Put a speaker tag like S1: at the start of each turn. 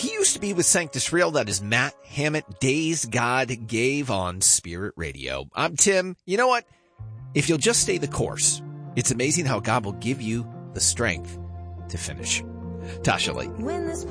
S1: He used to be with Sanctus Real. That is Matt Hammett, Days God Gave on Spirit Radio. I'm Tim. You know what? If you'll just stay the course, it's amazing how God will give you the strength to finish. Tasha Layton.